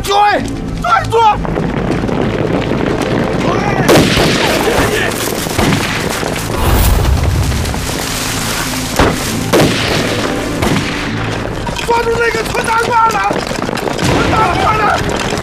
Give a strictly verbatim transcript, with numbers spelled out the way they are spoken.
追！追住！抓住那个村大褂了！村大褂了！